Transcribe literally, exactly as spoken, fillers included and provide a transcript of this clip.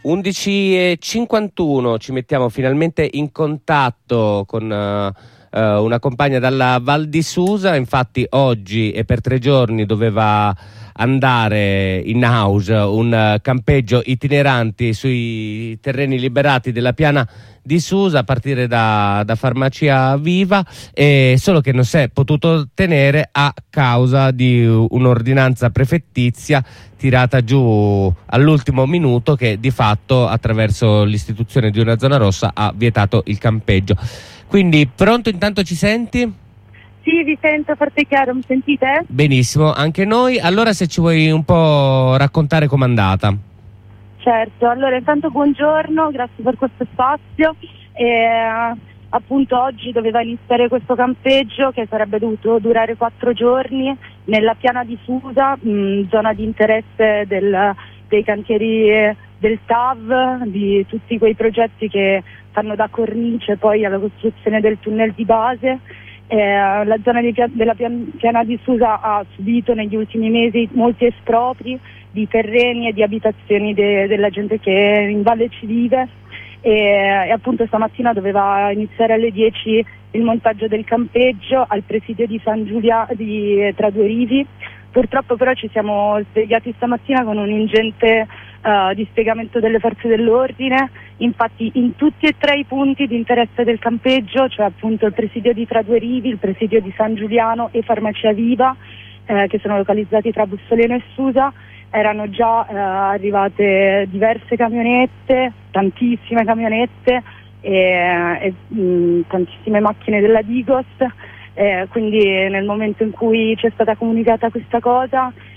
undici e cinquantuno ci mettiamo finalmente in contatto con uh, uh, una compagna dalla Val di Susa. Infatti oggi e per tre giorni doveva andare in house un uh, campeggio itineranti sui terreni liberati della piana di Susa a partire da, da Farmacia Viva, e solo che non si è potuto tenere a causa di un'ordinanza prefettizia tirata giù all'ultimo minuto, che di fatto attraverso l'istituzione di una zona rossa ha vietato il campeggio. Quindi pronto, intanto ci senti? Sì, vi sento forte e chiaro, mi sentite? Benissimo, anche noi. Allora, se ci vuoi un po' raccontare com'è andata. Certo, allora intanto buongiorno, grazie per questo spazio. E, appunto oggi doveva iniziare questo campeggio che sarebbe dovuto durare quattro giorni nella piana di Susa, mh, zona di interesse del, dei cantieri del T A V, di tutti quei progetti che fanno da cornice poi alla costruzione del tunnel di base. Eh, la zona di, della piana di Susa ha subito negli ultimi mesi molti espropri di terreni e di abitazioni de, della gente che in valle ci vive, e, e appunto stamattina doveva iniziare alle dieci il montaggio del campeggio al presidio di San Giulia di Tra Due Rivi. Purtroppo però ci siamo svegliati stamattina con un ingente uh, dispiegamento delle forze dell'ordine. Infatti in tutti e tre i punti di interesse del campeggio, cioè appunto il presidio di Tra Due Rivi, il presidio di San Giuliano e Farmacia Viva, eh, che sono localizzati tra Bussoleno e Susa, erano già eh, arrivate diverse camionette, tantissime camionette e, e mh, tantissime macchine della Digos. Eh, quindi nel momento in cui ci è stata comunicata questa cosa